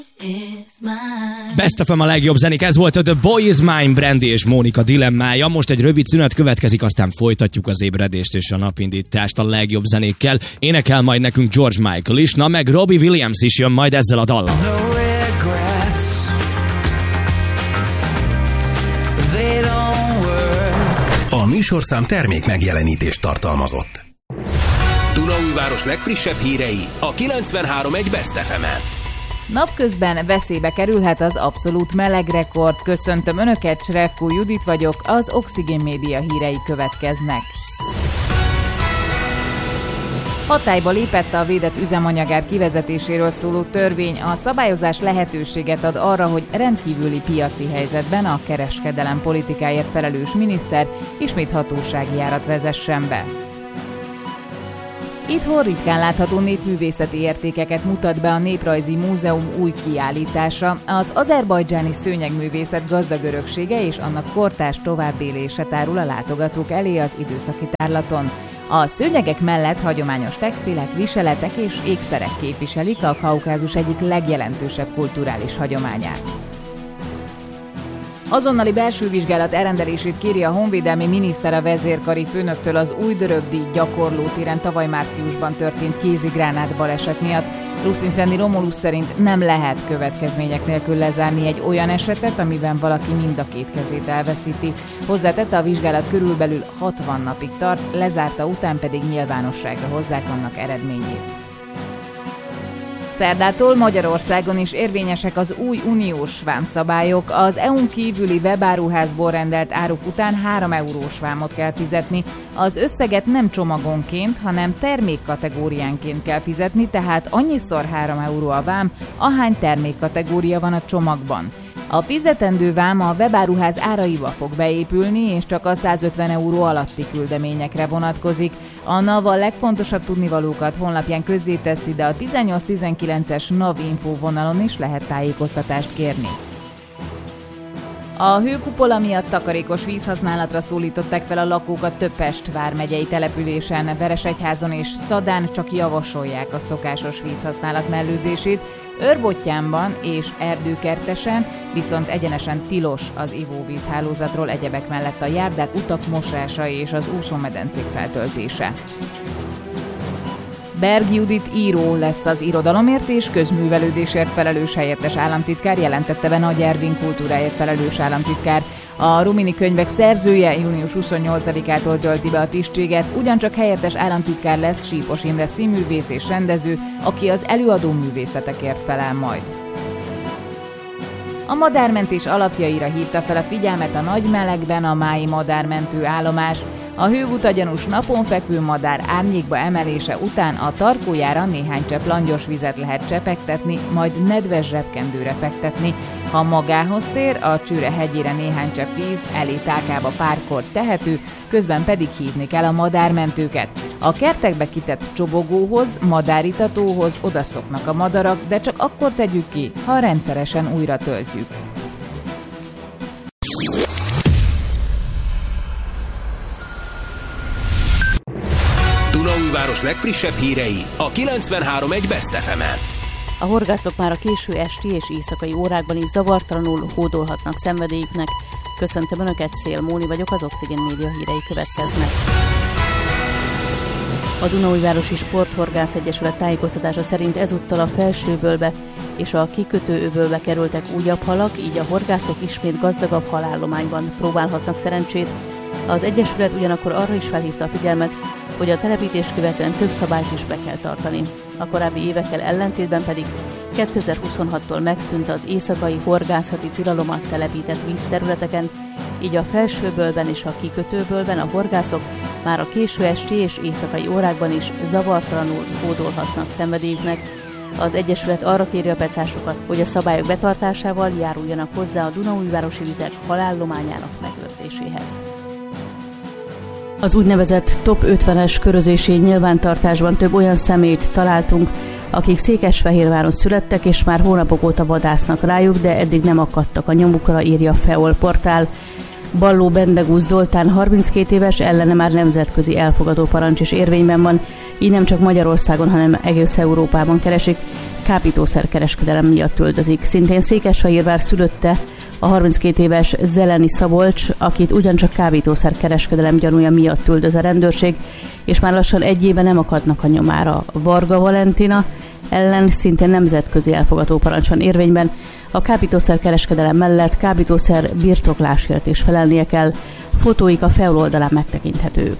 Best FM a legjobb zenék, ez volt a The Boy Is Mine, Brandy és Mónika dilemmája. Most egy rövid szünet következik, aztán folytatjuk az ébredést és a napindítást a legjobb zenékkel. Énekel majd nekünk George Michael is, na meg Robbie Williams is jön majd ezzel a dallal. A műsorszám termék megjelenítést tartalmazott. Dunaújváros legfrissebb hírei a 93.1 Best FM-en. Napközben veszélybe kerülhet az abszolút melegrekord. Köszöntöm Önöket, Srevkó Judit vagyok, az Oxygen Média hírei következnek. Hatályba lépett a védett üzemanyagár kivezetéséről szóló törvény. A szabályozás lehetőséget ad arra, hogy rendkívüli piaci helyzetben a kereskedelem politikáért felelős miniszter ismét hatósági járat vezessen be. Itthon ritkán látható népművészeti értékeket mutat be a Néprajzi Múzeum új kiállítása. Az azerbajdzsáni szőnyegművészet gazdag öröksége és annak kortárs továbbélése tárul a látogatók elé az időszaki tárlaton. A szőnyegek mellett hagyományos textilek, viseletek és ékszerek képviselik a Kaukázus egyik legjelentősebb kulturális hagyományát. Azonnali belső vizsgálat elrendelését kéri a honvédelmi miniszter a vezérkari főnöktől az Újdörögdi gyakorlótéren tavaly márciusban történt kézigránát baleset miatt. Ruszínszenni Romulus szerint nem lehet következmények nélkül lezárni egy olyan esetet, amiben valaki mind a két kezét elveszíti. Hozzátette, a vizsgálat körülbelül 60 napig tart, lezárta után pedig nyilvánosságra hozzák annak eredményét. Szerdától Magyarországon is érvényesek az új uniós vámszabályok. Az EU-n kívüli webáruházból rendelt áruk után 3 eurós vámot kell fizetni. Az összeget nem csomagonként, hanem termékkategóriánként kell fizetni, tehát annyiszor 3 euró a vám, ahány termékkategória van a csomagban. A fizetendő vám a webáruház áraiba fog beépülni, és csak a 150 euró alatti küldeményekre vonatkozik. A NAV a legfontosabb tudnivalókat honlapján közzéteszi, de a 18-19-es NAV info vonalon is lehet tájékoztatást kérni. A hőkupola miatt takarékos vízhasználatra szólították fel a lakókat több Pest vármegyei településen. Veresegyházon és Szadán csak javasolják a szokásos vízhasználat mellőzését, Őrbottyánban és Erdőkertesen viszont egyenesen tilos az ivóvízhálózatról egyebek mellett a járdák, utak mosása és az úszómedencék feltöltése. Berg Judit író lesz az irodalomért és közművelődésért felelős helyettes államtitkár, jelentette be Nagy Ervin kultúráért felelős államtitkár. A Rumini könyvek szerzője június 28-ától tölti be a tisztséget, ugyancsak helyettes államtitkár lesz Sípos Imre színművész és rendező, aki az előadó művészetekért felel majd. A madármentés alapjaira hívta fel a figyelmet a nagy melegben a mályi madármentő állomás. A hőgutagyanús napon fekvő madár árnyékba emelése után a tarkójára néhány csepp langyos vizet lehet csepegtetni, majd nedves zsebkendőre fektetni. Ha magához tér, a Csőre hegyére néhány csepp víz elé tálkába párkor tehető, közben pedig hívni kell a madármentőket. A kertekbe kitett csobogóhoz, madáritatóhoz odaszoknak a madarak, de csak akkor tegyük ki, ha rendszeresen újra töltjük. Dunaújváros legfrissebb hírei a 93.1 Best FM-en. A horgászok már a késő esti és éjszakai órákban is zavartalanul hódolhatnak szenvedélyüknek. Köszöntöm Önöket, Szél Móni vagyok, az Oxygen Média hírei következnek. A Dunaújvárosi Sporthorgász Egyesület tájékoztatása szerint ezúttal a Felsőbölbe és a kikötőöbölbe kerültek újabb halak, így a horgászok ismét gazdagabb halállományban próbálhatnak szerencsét. Az Egyesület ugyanakkor arra is felhívta a figyelmet, hogy a telepítés követően több szabályt is be kell tartani. A korábbi évekkel ellentétben pedig 2026-tól megszűnt az éjszakai horgászati tilalom a telepített vízterületeken, így a Felsőbölben és a kikötőbölben a horgászok már a késő esti és éjszakai órákban is zavartalanul hódolhatnak szenvedélyüknek. Az Egyesület arra kéri a pecásokat, hogy a szabályok betartásával járuljanak hozzá a Dunaújvárosi vizek halállományának megőrzéséhez. Az úgynevezett Top 50-es körözési nyilvántartásban több olyan személyt találtunk, akik Székesfehérváron születtek, és már hónapok óta vadásznak rájuk, de eddig nem akadtak a nyomukra, írja a FEOL portál. Balló Bendegúz Zoltán 32 éves, ellene már nemzetközi elfogató parancs is érvényben van, így nem csak Magyarországon, hanem egész Európában keresik, kábítószerkereskedelem miatt üldözik. Szintén Székesfehérvár szülötte a 32 éves Zeleni Szabolcs, akit ugyancsak kábítószerkereskedelem gyanúja miatt üldöz a rendőrség, és már lassan egy éve nem akadnak a nyomára. Varga Valentina ellen szintén nemzetközi elfogató parancs van érvényben. A kábítószerkereskedelem mellett kábítószer birtoklásért is felelnie kell, fotóik a FEOL oldalán megtekinthető.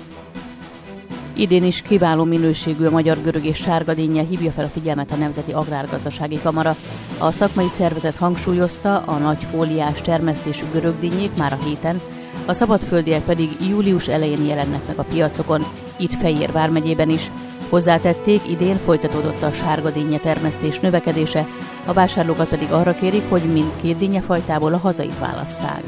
Idén is kiváló minőségű a magyar görög és sárgadínnye, hívja fel a figyelmet a Nemzeti Agrárgazdasági Kamara. A szakmai szervezet hangsúlyozta, a nagy fóliás termesztésű görögdínyék már a héten, a szabadföldiek pedig július elején jelennek meg a piacokon, itt Fejér vármegyében is. Hozzátették, idén folytatódott a sárgadínnye termesztés növekedése, a vásárlókat pedig arra kérik, hogy mindkét dínyefajtából a hazait válasszák.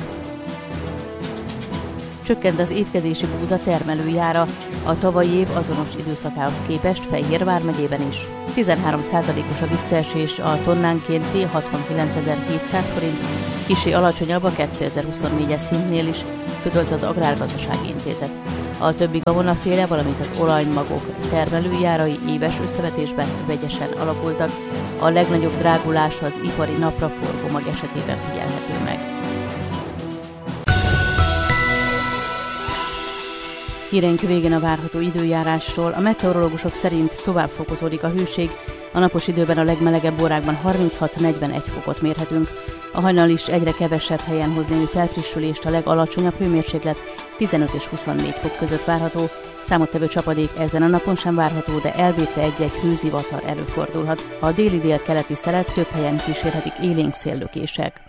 Csökkent az étkezési búza termelőjára, a tavalyi év azonos időszakához képest Fejér vármegyében is. 13%-os a visszaesés, a tonnánkénti 69.700 forint, kissé alacsonyabb a 2024-es szintnél is, közölte az Agrárgazdasági Intézet. A többi gabonaféle, valamint az olajmagok termelőjárai éves összevetésben vegyesen alakultak, a legnagyobb drágulás az ipari napraforgó mag esetében figyelhető meg. Híreink végén a várható időjárásról. A meteorológusok szerint tovább fokozódik a hőség, a napos időben a legmelegebb órákban 36-41 fokot mérhetünk. A hajnal is egyre kevesebb helyen hoz némi felfrissülést, a legalacsonyabb hőmérséklet 15 és 24 fok között várható. Számottevő csapadék ezen a napon sem várható, de elvétve egy-egy hőzivatar előfordulhat. A déli-dél-keleti szelet több helyen kísérhetik élénk széllökések.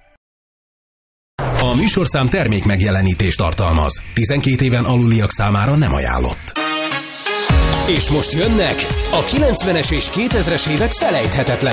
A műsorszám termék megjelenítést tartalmaz. 12 éven aluliak számára nem ajánlott. És most jönnek a 90-es és 2000-es évek felejthetetlen